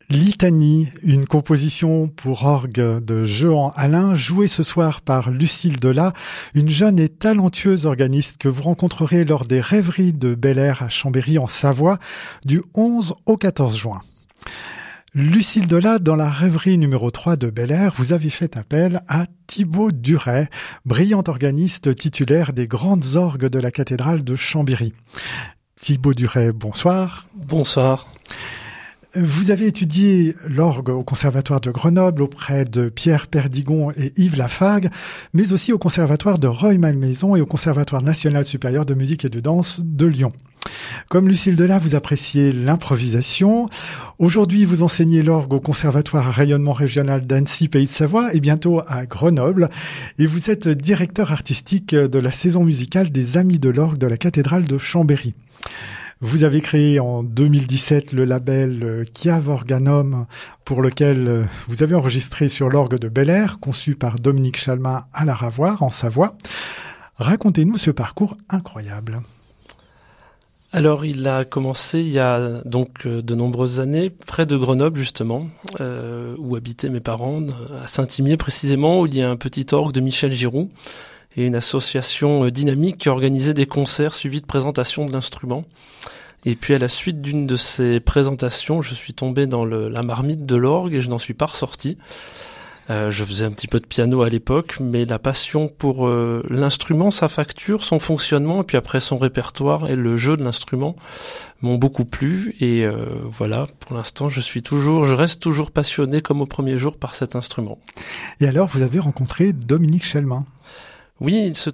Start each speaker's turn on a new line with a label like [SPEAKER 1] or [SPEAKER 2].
[SPEAKER 1] Litanie, une composition pour orgue de Jehan Alain, jouée ce soir par Lucille Delat, une jeune et talentueuse organiste que vous rencontrerez lors des Rêveries de Bel Air à Chambéry en Savoie du 11 au 14 juin. Lucille Delat, dans la rêverie numéro 3 de Bel Air, vous avez fait appel à Thibaut Duret, brillant organiste titulaire des grandes orgues de la cathédrale de Chambéry. Thibaut Duret, bonsoir.
[SPEAKER 2] Bonsoir.
[SPEAKER 1] Vous avez étudié l'orgue au Conservatoire de Grenoble auprès de Pierre Perdigon et Yves Lafargue, mais aussi au Conservatoire de Rueil-Malmaison et au Conservatoire national supérieur de musique et de danse de Lyon. Comme Lucille Delat, vous appréciez l'improvisation. Aujourd'hui, vous enseignez l'orgue au Conservatoire à rayonnement régional d'Annecy, Pays de Savoie, et bientôt à Grenoble. Et vous êtes directeur artistique de la saison musicale des Amis de l'orgue de la cathédrale de Chambéry. Vous avez créé en 2017 le label Chiave Organum, pour lequel vous avez enregistré sur l'orgue de Bel Air, conçu par Dominique Chalmin à la Ravoire, en Savoie. Racontez-nous ce parcours incroyable.
[SPEAKER 2] Alors, il a commencé il y a donc de nombreuses années, près de Grenoble justement, où habitaient mes parents, à Saint-Imier précisément, où il y a un petit orgue de Michel Giroux et une association dynamique qui organisait des concerts suivis de présentations de l'instrument. Et puis à la suite d'une de ces présentations, je suis tombé dans la marmite de l'orgue et je n'en suis pas ressorti. Je faisais un petit peu de piano à l'époque, mais la passion pour l'instrument, sa facture, son fonctionnement, et puis après son répertoire et le jeu de l'instrument m'ont beaucoup plu. Et voilà, pour l'instant, je reste toujours passionné comme au premier jour par cet instrument.
[SPEAKER 1] Et alors, vous avez rencontré Dominique Chalmin ?
[SPEAKER 2] Oui, il se